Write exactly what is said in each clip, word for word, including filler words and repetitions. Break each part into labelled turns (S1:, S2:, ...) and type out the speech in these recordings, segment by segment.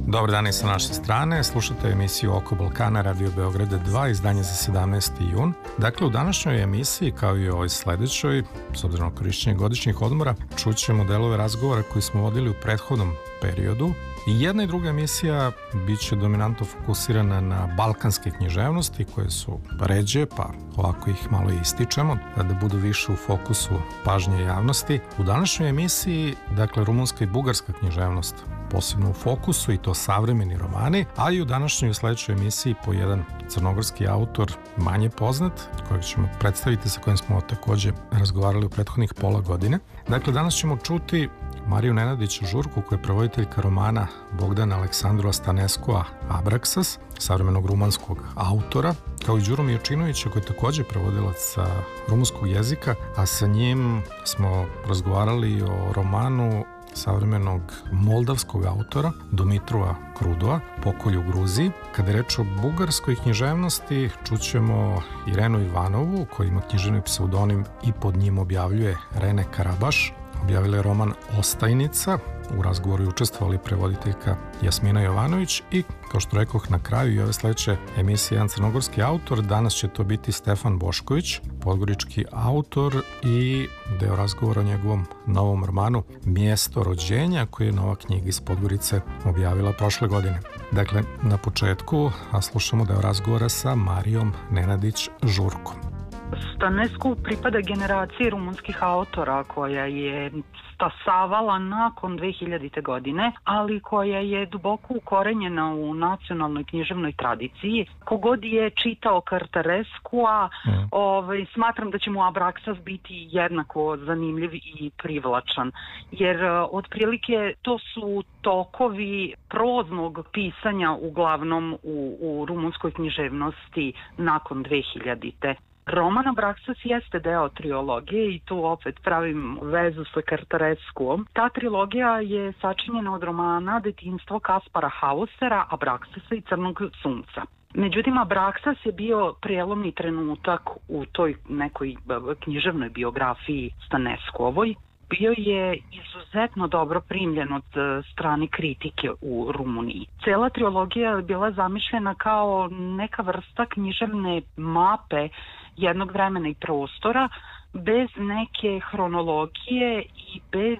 S1: Dobar dan i sa naše strane, slušate emisiju Oko Balkana Radio Beograda dva, izdanje za sedamnaesti jun. Dakle, u današnjoj emisiji, kao i u ovoj sledećoj, s obzirom na korišćenje godišnjih odmora, čućemo delove razgovora koji smo vodili u prethodnom periodu. I jedna i druga emisija bit će dominantno fokusirana na balkanske književnosti koje su ređe, pa ovako ih malo ističemo, da budu više u fokusu pažnje javnosti. U današnjoj emisiji, dakle, rumunska i bugarska književnost posebno u fokusu, i to savremeni romani, a i u današnjoj i sledećoj emisiji po jedan crnogorski autor manje poznat, kojeg ćemo predstaviti, sa kojim smo takođe razgovarali u prethodnih pola godine. Dakle, danas ćemo čuti Mariju Nenadić Žurku, koja je prevoditeljka romana Bogdana Aleksandrova Stanescua Abraxas, savremenog rumanskog autora, kao i Đuru Miječinovića, koji je takođe prevodilac sa rumunskog jezika, a sa njim smo razgovarali o romanu savremenog moldavskog autora Dumitrua Krudova, Pokolj u Gruziji. Kada je reč o bugarskoj književnosti, čućemo Irenu Ivanovu, koja ima književni pseudonim i pod njim objavljuje Rene Karabaš. Objavila je roman Ostajnica, u razgovoru je učestvovala prevoditeljka Jasmina Jovanović i, kao što rekoh, na kraju i ove sledeće emisije jedan crnogorski autor. Danas će to biti Stefan Bošković, podgorički autor, i deo razgovora o njegovom novom romanu Mjesto rođenja, koji je nova knjiga iz Podgorice objavila prošle godine. Dakle, na početku a slušamo deo razgovora sa Marijom Nenadić Žurkom.
S2: Stanescu pripada generaciji rumunskih autora koja je stasavala nakon dve hiljadite. godine, ali koja je duboko ukorenjena u nacionalnoj književnoj tradiciji. Kogod je čitao Cartarescua, mm. ovaj, smatram da će mu Abraxas biti jednako zanimljiv i privlačan, jer otprilike to su tokovi proznog pisanja uglavnom u, u rumunskoj književnosti nakon dve hiljadite. Roman Abraxas jeste deo trilogije i tu opet pravim vezu sa Cartarescuom. Ta trilogija je sačinjena od romana Detinjstvo Kaspara Hausera, Abraxasa i Crnog sunca. Međutim, Abraxas je bio prijelomni trenutak u toj nekoj književnoj biografiji Stanescuovoj. Bio je izuzetno dobro primljen od strane kritike u Rumuniji. Cela trilogija je bila zamišljena kao neka vrsta književne mape jednog vremena i prostora, bez neke hronologije i bez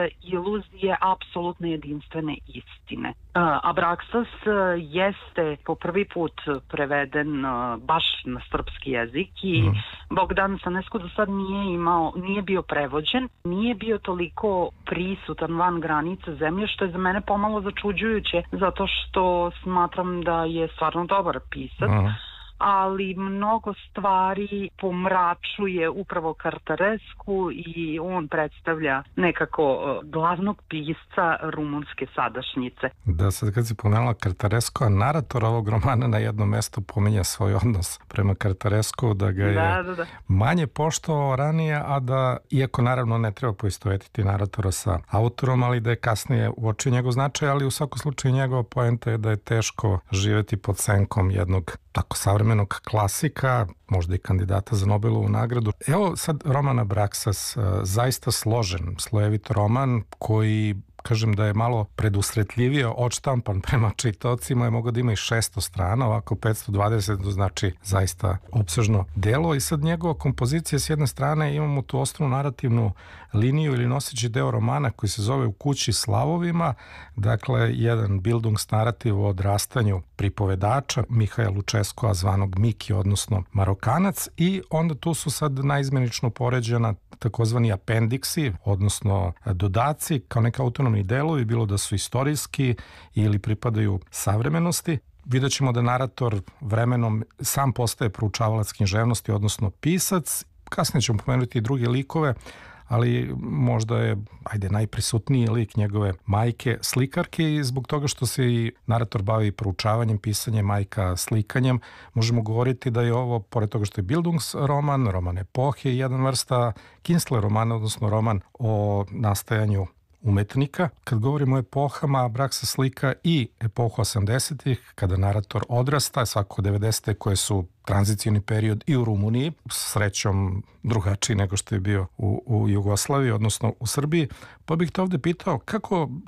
S2: iluzije apsolutne jedinstvene istine. Abraxas jeste po prvi put preveden baš na srpski jezik i mm. Bogdan Stanescu do sad nije imao, nije bio prevođen, nije bio toliko prisutan van granica zemlje, što je za mene pomalo začuđujuće, zato što smatram da je stvarno dobar pisac. Mm. ali mnogo stvari pomračuje upravo Cartarescu i on predstavlja nekako glavnog pisca rumunske sadašnjice.
S1: Da, sad kad si pomenula Cartarescu, narator ovog romana na jednom mestu pominja svoj odnos prema Cartarescu, da ga je
S2: da, da, da.
S1: manje poštovao ranije, a da, iako naravno ne treba poistovetiti naratora sa autorom, ali da je kasnije uočio njegov značaj, ali u svakom slučaju njegova poenta je da je teško živeti pod senkom jednog tako savremenog klasika, možda i kandidata za Nobelovu nagradu. Evo sad roman Abraxas, zaista složen, slojevit roman koji, kažem da je malo predusretljivije odštampan prema čitaocima, je mogao da ima i šesto strana, ovako petsto dvadeset, to znači zaista opsežno delo. I sad njegova kompozicija, s jedne strane imamo tu osnovnu narativnu liniju ili noseći deo romana koji se zove U kući s lavovima, dakle jedan bildungsnarativ o odrastanju pripovedača Mihaja Lučeskova, zvanog Miki, odnosno Marokanac, i onda tu su sad naizmenično poređena takozvani apendiksi, odnosno dodaci, kao neka autonomni delovi, bilo da su istorijski ili pripadaju savremenosti. Vidjet ćemo da narator vremenom sam postaje proučavalac književnosti, odnosno pisac. Kasnije ćemo pomenuti i druge likove, ali možda je, ajde, najprisutniji lik njegove majke slikarke, i zbog toga što se i narator bavi proučavanjem, pisanjem, majka slikanjem, možemo govoriti da je ovo, pored toga što je Bildungs roman, roman epohe, jedan vrsta Kinstler romana, odnosno roman o nastajanju umetnika. Kad govorimo o epohama, Abraxas slika i epohu osamdesetih, kada narator odrasta, svako devedesete koje su tranzicijni period i u Rumuniji, srećom drugačiji nego što je bio u, u Jugoslaviji, odnosno u Srbiji. Pa bih te ovde pitao kako